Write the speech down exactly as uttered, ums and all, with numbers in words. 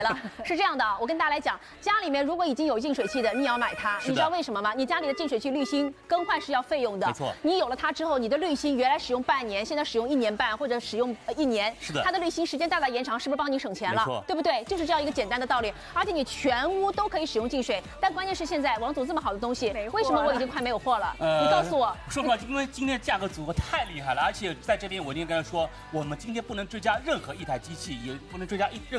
了，是这样的，我跟大家来讲，家里面如果已经有净水器的，你也要买它，你知道为什么吗？你家里的净水器滤芯更换是要费用的， 没错。 你有了它之后，你的滤芯原来使用半年，现在使用一年半或者使用一年， 是的， 它的滤芯时间大大延长，是不是帮你省钱了？对不对？就是这样一个简单的道理。而且你全屋都可以使用净水，但关键是现在王总这么好的东西，为什么我已经快没有货了？呃、你告诉我。 说实话，因为今天的价格组合太厉害了，而且在这边我一定跟他说，我们今天不能追加任何一台机器，也不能追加一任。